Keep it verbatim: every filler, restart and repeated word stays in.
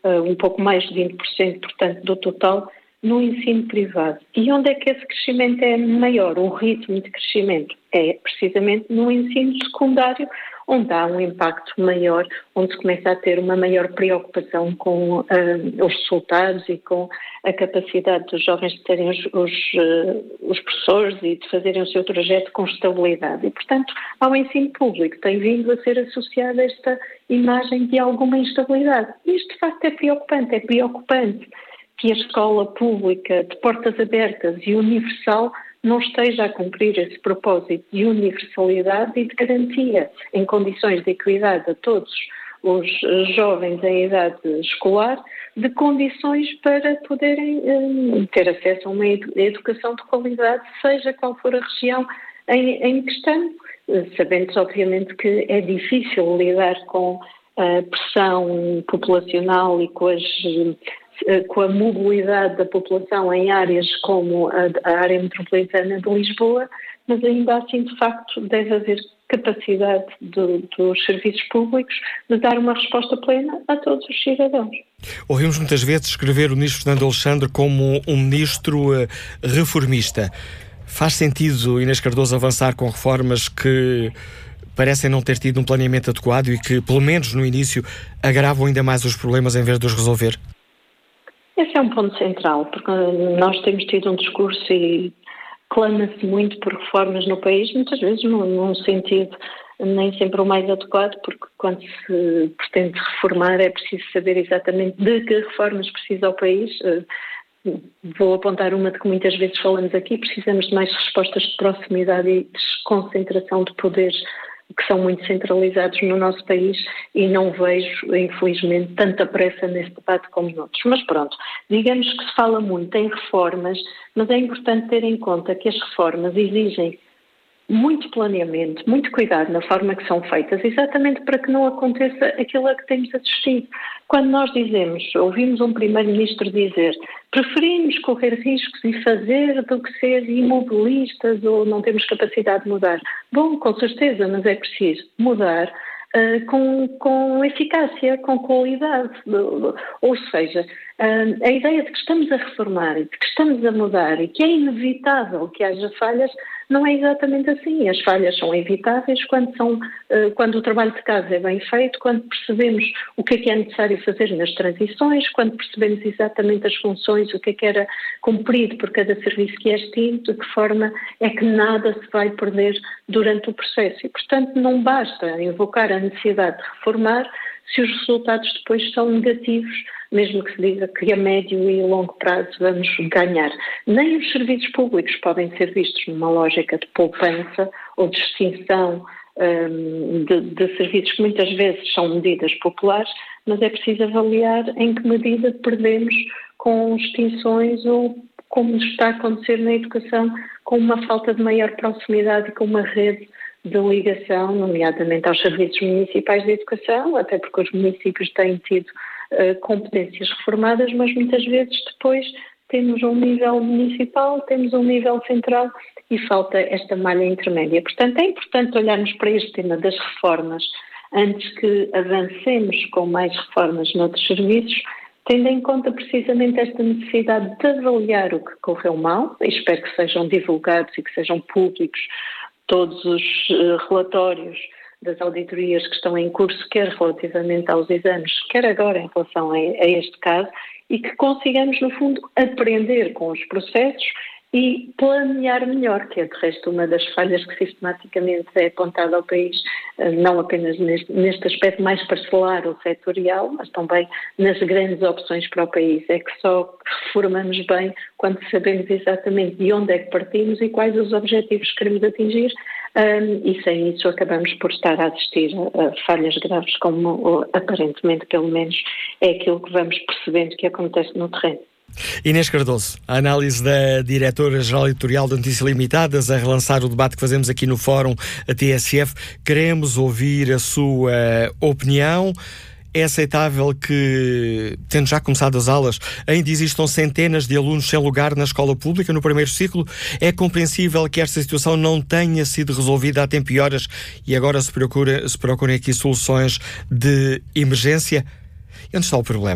uh, um pouco mais de vinte por cento, portanto, do total, no ensino privado. E onde é que esse crescimento é maior, o ritmo de crescimento? É precisamente no ensino secundário, onde há um impacto maior, onde se começa a ter uma maior preocupação com uh, os resultados e com a capacidade dos jovens de terem os, os, uh, os professores e de fazerem o seu trajeto com estabilidade. E, portanto, ao ensino público tem vindo a ser associada esta imagem de alguma instabilidade. E isto, de facto, é preocupante. É preocupante que a escola pública de portas abertas e universal não esteja a cumprir esse propósito de universalidade e de garantia em condições de equidade a todos os jovens em idade escolar, de condições para poderem eh, ter acesso a uma educação de qualidade, seja qual for a região em, em questão, sabendo obviamente que é difícil lidar com a pressão populacional e com as com a mobilidade da população em áreas como a, a área metropolitana de Lisboa, mas ainda assim, de facto, deve haver capacidade do, dos serviços públicos de dar uma resposta plena a todos os cidadãos. Ouvimos muitas vezes escrever o ministro Fernando Alexandre como um ministro uh, reformista. Faz sentido, Inês Cardoso, avançar com reformas que parecem não ter tido um planeamento adequado e que, pelo menos no início, agravam ainda mais os problemas em vez de os resolver? Esse é um ponto central, porque nós temos tido um discurso e clama-se muito por reformas no país, muitas vezes num, num sentido nem sempre o mais adequado, porque quando se pretende reformar é preciso saber exatamente de que reformas precisa o país. Vou apontar uma de que muitas vezes falamos aqui: precisamos de mais respostas de proximidade e desconcentração de poderes que são muito centralizados no nosso país, e não vejo, infelizmente, tanta pressa nesse debate como noutros. Mas pronto, digamos que se fala muito em reformas, mas é importante ter em conta que as reformas exigem muito planeamento, muito cuidado na forma que são feitas, exatamente para que não aconteça aquilo a que temos assistido. Quando nós dizemos, ouvimos um primeiro-ministro dizer, preferimos correr riscos e fazer do que ser imobilistas ou não temos capacidade de mudar. Bom, com certeza, mas é preciso mudar uh, com, com eficácia, com qualidade. Ou seja, uh, a ideia de que estamos a reformar e de que estamos a mudar e que é inevitável que haja falhas, não é exatamente assim. As falhas são evitáveis quando, são, quando o trabalho de casa é bem feito, quando percebemos o que é que é necessário fazer nas transições, quando percebemos exatamente as funções, o que é que era cumprido por cada serviço que é extinto, de que forma é que nada se vai perder durante o processo. E, portanto, não basta invocar a necessidade de reformar se os resultados depois são negativos, mesmo que se diga que a médio e longo prazo vamos ganhar. Nem os serviços públicos podem ser vistos numa lógica de poupança ou de extinção um, de, de serviços que muitas vezes são medidas populares, mas é preciso avaliar em que medida perdemos com extinções ou, como está a acontecer na educação, com uma falta de maior proximidade e com uma rede de ligação, nomeadamente aos serviços municipais de educação, até porque os municípios têm tido uh, competências reformadas, mas muitas vezes depois temos um nível municipal, temos um nível central e falta esta malha intermédia. Portanto, é importante olharmos para este tema das reformas antes que avancemos com mais reformas noutros serviços, tendo em conta precisamente esta necessidade de avaliar o que correu mal, e espero que sejam divulgados e que sejam públicos todos os uh, relatórios das auditorias que estão em curso, quer relativamente aos exames, quer agora em relação a, a este caso, e que consigamos, no fundo, aprender com os processos e planear melhor, que é, de resto, uma das falhas que sistematicamente é apontada ao país, uh, não apenas neste, neste aspecto mais parcelar ou setorial, mas também nas grandes opções para o país. É que só reformamos bem quando sabemos exatamente de onde é que partimos e quais os objetivos que queremos atingir, um, e sem isso acabamos por estar a assistir a, a falhas graves, como ou, aparentemente, pelo menos, é aquilo que vamos percebendo que acontece no terreno. Inês Cardoso, a análise da Diretora-Geral Editorial da Notícias Limitadas, a relançar o debate que fazemos aqui no Fórum a T S F. Queremos ouvir a sua opinião. É aceitável que, tendo já começado as aulas, ainda existam centenas de alunos sem lugar na escola pública no primeiro ciclo? É compreensível que esta situação não tenha sido resolvida a tempo e horas e agora se, procura, se procurem aqui soluções de emergência? E onde está o problema?